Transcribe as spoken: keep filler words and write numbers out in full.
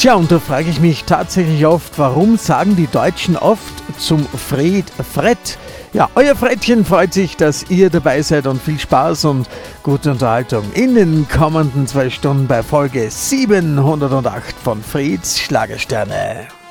Tja, und da frage ich mich tatsächlich oft, warum sagen die Deutschen oft zum Fred Fred? Ja, euer Frettchen freut sich, dass ihr dabei seid und viel Spaß und gute Unterhaltung in den kommenden zwei Stunden bei Folge siebenhundertacht von Freds Schlagersterne.